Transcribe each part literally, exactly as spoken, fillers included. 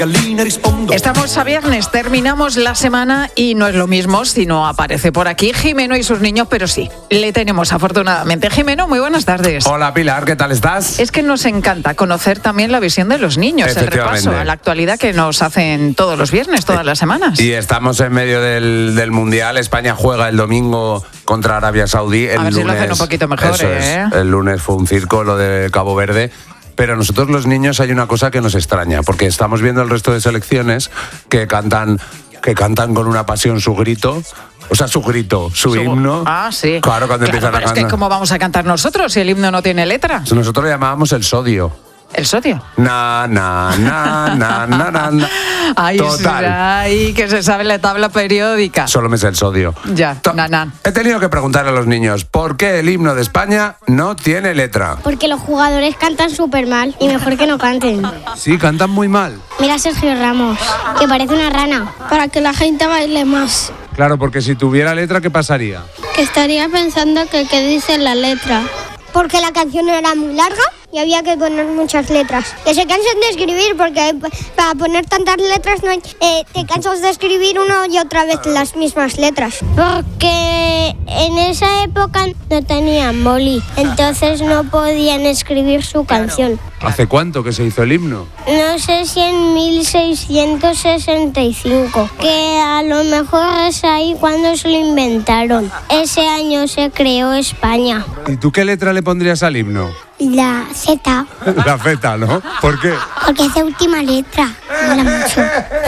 Estamos a viernes, terminamos la semana y no es lo mismo si no aparece por aquí Jimeno y sus niños, pero sí, le tenemos afortunadamente. Jimeno, muy buenas tardes. Hola Pilar, ¿qué tal estás? Es que nos encanta conocer también la visión de los niños, el repaso a la actualidad que nos hacen todos los viernes, todas las semanas. Y estamos en medio del, del Mundial. España juega el domingo contra Arabia Saudí. El a ver lunes, si lo hacen un poquito mejor, eso ¿eh? es, el lunes fue un circo lo de Cabo Verde. Pero a nosotros los niños hay una cosa que nos extraña, porque estamos viendo el resto de selecciones que cantan, que cantan con una pasión su grito, o sea, su grito, su, su himno. Ah, sí. Claro, cuando claro, empiezan pero a cantar. Es que ¿cómo vamos a cantar nosotros si el himno no tiene letra? Nosotros lo llamábamos el sodio. ¿El sodio? Na, na, na, na, na, na, na. Ay, Total. Ay, que se sabe la tabla periódica. Solo me sé el sodio. Ya, To- na, na. He tenido que preguntarle a los niños, ¿por qué el himno de España no tiene letra? Porque los jugadores cantan súper mal y mejor que no canten. Sí, cantan muy mal. Mira a Sergio Ramos, que parece una rana. Para que la gente baile más. Claro, porque si tuviera letra, ¿qué pasaría? Que estaría pensando que qué dice la letra. Porque la canción era muy larga y había que poner muchas letras. Que se cansen de escribir, porque para poner tantas letras no hay, eh, te cansas de escribir una y otra vez las mismas letras. Porque en esa época no tenían boli, entonces no podían escribir su canción. ¿Hace cuánto que se hizo el himno? No sé si en mil seiscientos sesenta y cinco, que a lo mejor es ahí cuando se lo inventaron. Ese año se creó España. ¿Y tú qué letra le pondrías al himno? La Z. La Z, ¿no? ¿Por qué? Porque es la última letra. Mola mucho.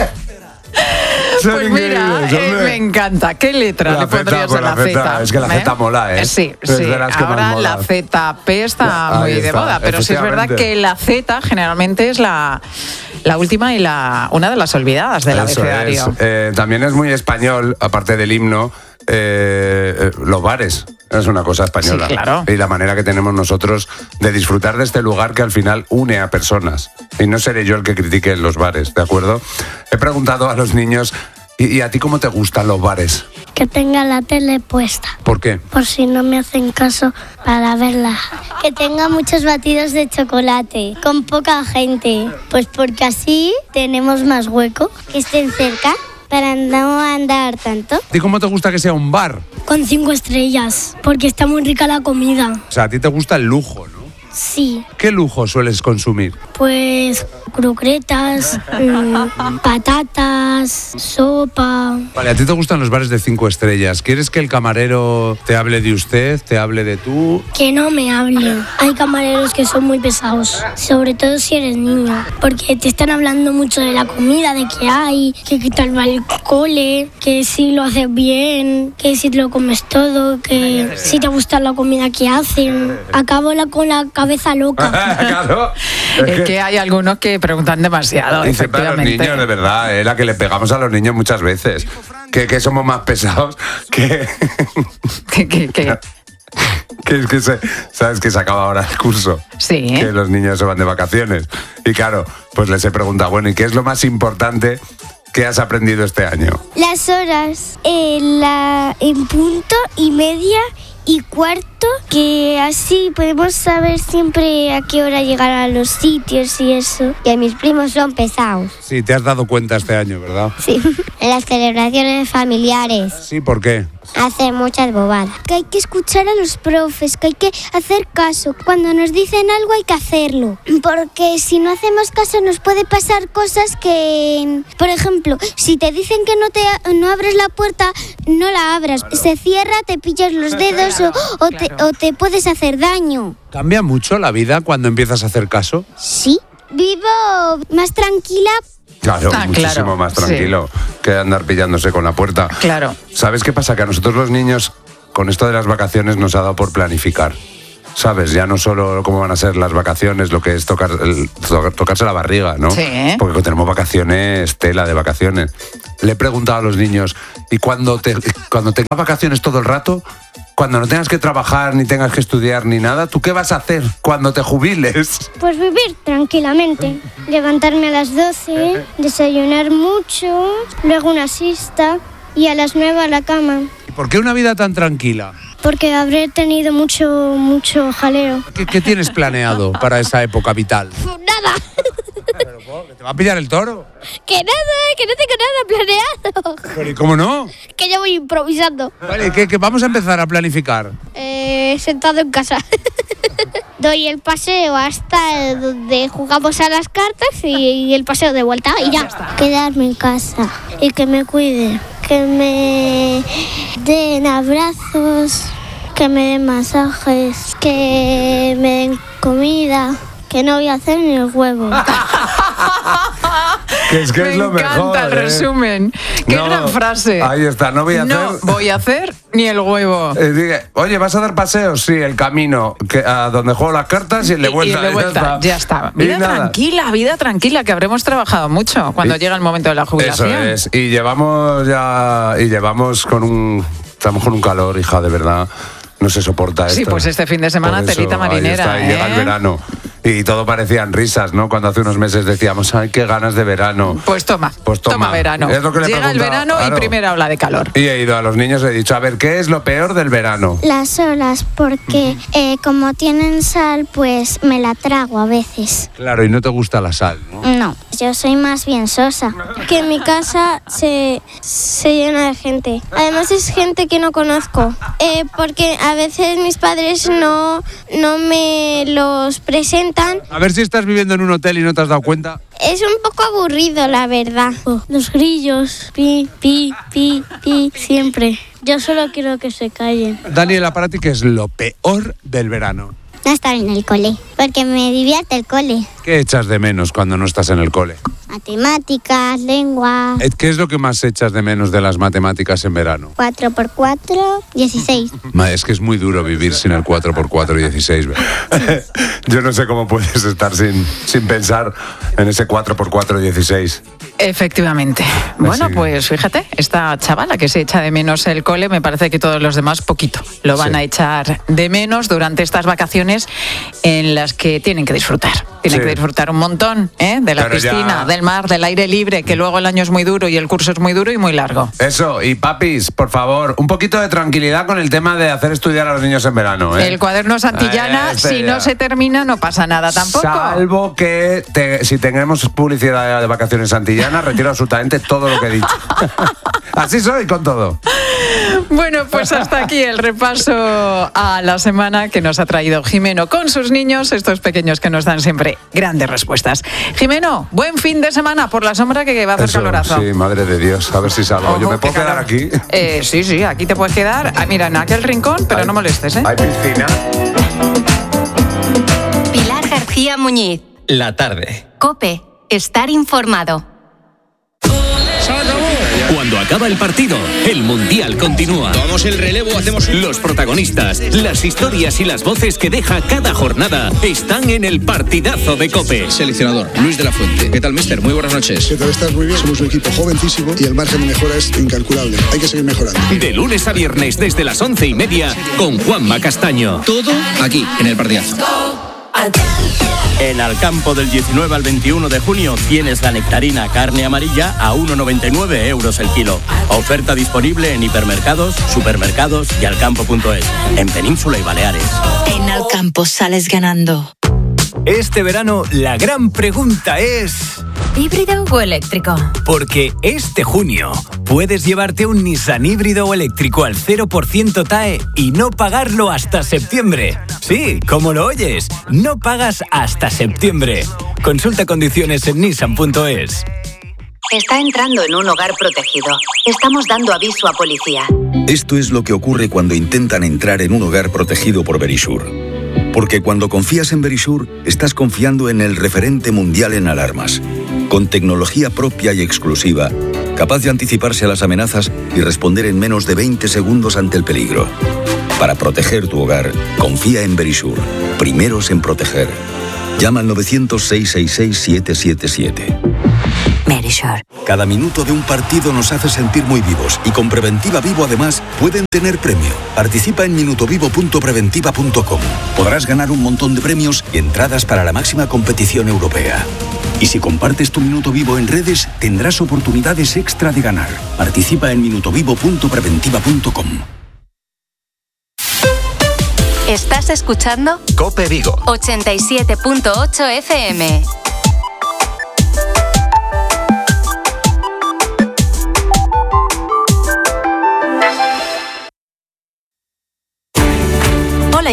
Pues mira, eh, me encanta. ¿Qué letra La le pondrías Z, a la pues la Z? Z, es que la Z mola, ¿eh? Sí, Es sí. de las que más Ahora mola. la Z P está Ahí muy de está, moda, pero sí es verdad efectivamente. que la Z generalmente es la, la última y la una de las olvidadas del Eso abecedario. es. Eh, también es muy español, aparte del himno, eh, eh, los bares. Es una cosa española. Sí, claro. Y la manera que tenemos nosotros de disfrutar de este lugar que al final une a personas. Y no seré yo el que critique los bares, ¿de acuerdo? He preguntado a los niños, ¿y, y a ti cómo te gustan los bares? Que tenga la tele puesta, ¿Por qué? por si no me hacen caso para verla. Que tenga muchos batidos de chocolate, con poca gente. Pues porque así tenemos más hueco. Que estén cerca, para no andar tanto. ¿A ti cómo te gusta que sea un bar? Con cinco estrellas, porque está muy rica la comida. O sea, a ti te gusta el lujo, ¿no? Sí, ¿Qué lujo sueles consumir? pues croquetas, mmm, patatas, sopa. Vale, a ti te gustan los bares de cinco estrellas. ¿Quieres que el camarero te hable de usted, te hable de tú? Que no me hablen. Hay camareros que son muy pesados, sobre todo si eres niño, porque te están hablando mucho de la comida, de qué hay, que qué tal va el cole, que si lo haces bien, que si te lo comes todo, que si te gusta la comida que hacen. Acabo la, con la cabeza loca. Claro. Es que hay algunos que preguntan demasiado, Y siempre a los efectivamente. niños, de verdad, eh, la que le pegamos a los niños muchas veces. Que, que somos más pesados que... Que- que- que- que es que se, sabes que se acaba ahora el curso. Sí. Que los niños se van de vacaciones. Y claro, pues les he preguntado, bueno, ¿y qué es lo más importante que has aprendido este año? Las horas en, la, en punto y media y cuarto, que así podemos saber siempre a qué hora llegar a los sitios y eso. Que mis primos son pesados. Sí, te has dado cuenta este año, ¿verdad? Sí. En las celebraciones familiares Sí, ¿por qué? hacen muchas bobadas. Que hay que escuchar a los profes, que hay que hacer caso. Cuando nos dicen algo hay que hacerlo. Porque si no hacemos caso nos puede pasar cosas que, por ejemplo, si te dicen que no te no abres la puerta, no la abras. Se cierra, te pillas los dedos o, o, te, o te puedes hacer daño. ¿Cambia mucho la vida cuando empiezas a hacer caso? Sí. Vivo más tranquila. Claro, Ah, muchísimo claro, más sí. tranquilo que andar pillándose con la puerta. Claro. ¿Sabes qué pasa? Que a nosotros los niños, con esto de las vacaciones, nos ha dado por planificar. ¿Sabes? Ya no solo cómo van a ser las vacaciones, lo que es tocar, el, to- tocarse la barriga, ¿no? Sí. Porque tenemos vacaciones, tela de vacaciones. Le he preguntado a los niños, ¿y cuando, te, cuando tengas vacaciones todo el rato, cuando no tengas que trabajar, ni tengas que estudiar, ni nada, ¿tú qué vas a hacer cuando te jubiles? Pues vivir tranquilamente, levantarme a las doce, desayunar mucho, luego una siesta y a las nueve a la cama. ¿Y por qué una vida tan tranquila? Porque habré tenido mucho, mucho jaleo. ¿Qué, qué tienes planeado para esa época vital? Nada. ¿Que te va a pillar el toro? Que nada, que no tengo nada planeado. Pero ¿y cómo no? Que yo voy improvisando. Vale, ¿qué, qué vamos a empezar a planificar? Eh, sentado en casa. Doy el paseo hasta donde jugamos a las cartas y el paseo de vuelta y ya. Quedarme en casa y que me cuiden, que me den abrazos, que me den masajes, que me den comida, que no voy a hacer ni el huevo. Que es que Me es lo encanta mejor, el ¿eh? resumen. Qué No, gran frase. Ahí está, no voy a No hacer... voy a hacer ni el huevo. Eh, diga, oye, ¿vas a dar paseos? Sí, el camino que, a donde juego las cartas y el de vuelta. Y el de vuelta, ya está. Vida tranquila, vida tranquila, que habremos trabajado mucho cuando Y- llega el momento de la jubilación. Eso es. Y llevamos ya... Y llevamos con un... Estamos con un calor, hija, de verdad. No se soporta esto. Sí, pues este fin de semana Por eso, telita ahí marinera, está, y llega el ¿eh? verano. Y todo parecían risas, ¿no? Cuando hace unos meses decíamos, ay, qué ganas de verano. Pues toma, Pues toma. verano. Es lo que le he Llega el preguntado, verano claro. y primero habla de calor. Y he ido a los niños y he dicho, a ver, ¿qué es lo peor del verano? Las olas, porque eh, como tienen sal, pues me la trago a veces. Claro, y no te gusta la sal, ¿no? No, yo soy más bien sosa. Que en mi casa se, se llena de gente. Además es gente que no conozco. Eh, porque a veces mis padres no, no me los presentan. A ver si estás viviendo en un hotel y no te has dado cuenta. Es un poco aburrido, la verdad. Los grillos, pi, pi, pi, pi, siempre. Yo solo quiero que se callen. Daniela, para ti, ¿qué es lo peor del verano? No estar en el cole, porque me divierte el cole. ¿Qué echas de menos cuando no estás en el cole? Matemáticas, lengua. Eh, ¿Qué es lo que más echas de menos de las matemáticas en verano? cuatro por cuatro, dieciséis. Ma, es que es muy duro vivir sin el cuatro por cuatro y dieciséis. Yo no sé cómo puedes estar sin, sin pensar en ese cuatro por cuatro y dieciséis. Efectivamente. Bueno, que- pues fíjate, esta chavala que se echa de menos el cole, me parece que todos los demás poquito lo van Sí. a echar de menos durante estas vacaciones en las que tienen que disfrutar. Tienen Sí. que disfrutar un montón, ¿eh? De la Pero ya- piscina, del mar, del aire libre, que luego el año es muy duro y el curso es muy duro y muy largo. Eso, y papis, por favor, un poquito de tranquilidad con el tema de hacer estudiar a los niños en verano, ¿eh? El cuaderno Santillana, Eh, este si ya. no se termina, no pasa nada tampoco. Salvo que te- si tenemos publicidad de vacaciones Santillana, retiro absolutamente todo lo que he dicho. Así soy con todo. Bueno, pues hasta aquí el repaso a la semana que nos ha traído Jimeno con sus niños, estos pequeños que nos dan siempre grandes respuestas. Jimeno, buen fin de semana por la sombra que va a hacer Eso, calorazo. sí, madre de Dios, a ver si salgo. Ojo, ¿Yo me qué puedo quedar calor. aquí? Eh, sí, sí, aquí te puedes quedar. Ah, mira, en aquel rincón, pero Hay- no molestes, ¿eh? ¿Hay piscina? Pilar García Muñiz. La tarde. COPE. Estar informado. Cuando acaba el partido, el Mundial continúa. Tomamos el relevo, hacemos un... Los protagonistas, las historias y las voces que deja cada jornada están en el partidazo de COPE. Seleccionador, Luis de la Fuente. ¿Qué tal, mister? Muy buenas noches. ¿Qué tal? Estás muy bien. Somos un equipo jovencísimo y el margen de mejora es incalculable. Hay que seguir mejorando. De lunes a viernes desde las once y media con Juanma Castaño. Todo aquí, en el partidazo. En Alcampo del diecinueve al veintiuno de junio tienes la nectarina carne amarilla a uno noventa y nueve euros el kilo. Oferta disponible en hipermercados, supermercados y alcampo punto es. En Península y Baleares. En Alcampo sales ganando. Este verano la gran pregunta es... ¿Híbrido o eléctrico? Porque este junio puedes llevarte un Nissan híbrido o eléctrico al cero por ciento T A E y no pagarlo hasta septiembre. Sí, como lo oyes, no pagas hasta septiembre. Consulta condiciones en nissan punto es. Está entrando en un hogar protegido. Estamos dando aviso a policía. Esto es lo que ocurre cuando intentan entrar en un hogar protegido por Verisure. Porque cuando confías en Verisure, estás confiando en el referente mundial en alarmas. Con tecnología propia y exclusiva, capaz de anticiparse a las amenazas y responder en menos de veinte segundos ante el peligro. Para proteger tu hogar, confía en Verisure. Primeros en proteger. Llama al novecientos, seiscientos sesenta y seis, siete siete siete. Verisure. Cada minuto de un partido nos hace sentir muy vivos y con Preventiva Vivo además pueden tener premio. Participa en minutovivo punto preventiva punto com. Podrás ganar un montón de premios y entradas para la máxima competición europea. Y si compartes tu minuto vivo en redes, tendrás oportunidades extra de ganar. Participa en minutovivo punto preventiva punto com. ¿Estás escuchando? COPE Vigo. ochenta y siete punto ocho F M.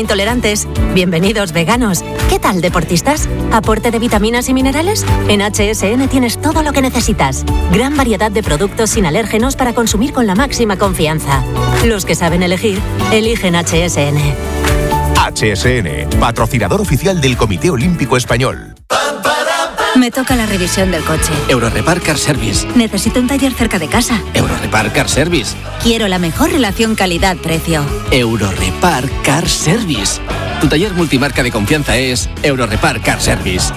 intolerantes. Bienvenidos veganos. ¿Qué tal, deportistas? ¿Aporte de vitaminas y minerales? En H S N tienes todo lo que necesitas. Gran variedad de productos sin alérgenos para consumir con la máxima confianza. Los que saben elegir, eligen H S N. H S N, patrocinador oficial del Comité Olímpico Español. Me toca la revisión del coche. Eurorepar Car Service. Necesito un taller cerca de casa. Eurorepar Car Service. Quiero la mejor relación calidad-precio. Eurorepar Car Service. Tu taller multimarca de confianza es Eurorepar Car Service.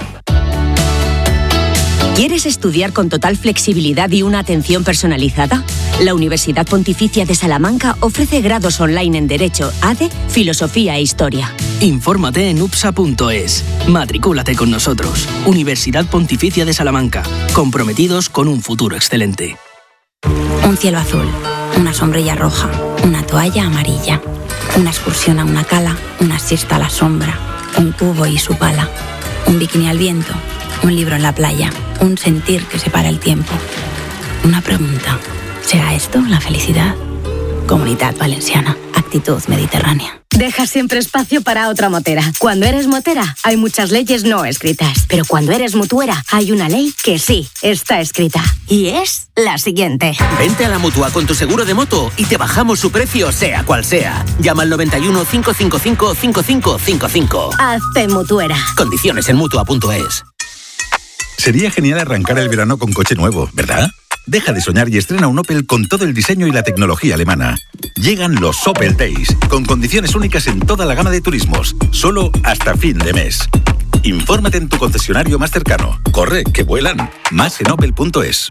¿Quieres estudiar con total flexibilidad y una atención personalizada? La Universidad Pontificia de Salamanca ofrece grados online en Derecho, A D E, Filosofía e Historia. Infórmate en U P S A punto es. Matricúlate con nosotros. Universidad Pontificia de Salamanca. Comprometidos con un futuro excelente. Un cielo azul, una sombrilla roja, una toalla amarilla, una excursión a una cala, una siesta a la sombra, un cubo y su pala, un bikini al viento, un libro en la playa, un sentir que separa el tiempo. Una pregunta, ¿será esto la felicidad? Comunidad Valenciana, actitud mediterránea. Deja siempre espacio para otra motera. Cuando eres motera, hay muchas leyes no escritas. Pero cuando eres mutuera, hay una ley que sí está escrita. Y es la siguiente. Vente a la Mutua con tu seguro de moto y te bajamos su precio, sea cual sea. Llama al noventa y uno, cinco cinco cinco, cinco cinco cinco cinco. Hazte mutuera. Condiciones en Mutua punto es. Sería genial arrancar el verano con coche nuevo, ¿verdad? Deja de soñar y estrena un Opel con todo el diseño y la tecnología alemana. Llegan los Opel Days, con condiciones únicas en toda la gama de turismos, solo hasta fin de mes. Infórmate en tu concesionario más cercano. Corre, que vuelan. Más en opel punto es.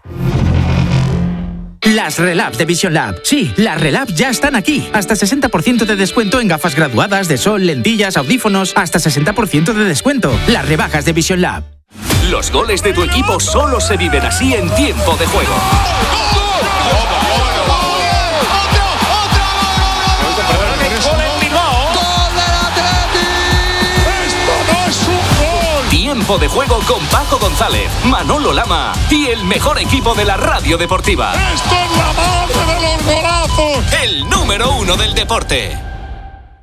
Las Relab de Vision Lab. Sí, las Relab ya están aquí. Hasta sesenta por ciento de descuento en gafas graduadas, de sol, lentillas, audífonos. Hasta sesenta por ciento de descuento. Las rebajas de Vision Lab. Los goles de tu equipo solo se viven así en tiempo de juego. Tiempo de juego con Paco González, Manolo Lama y el mejor equipo de la radio deportiva. ¡Esto es la madre de los golazos! El número uno del deporte.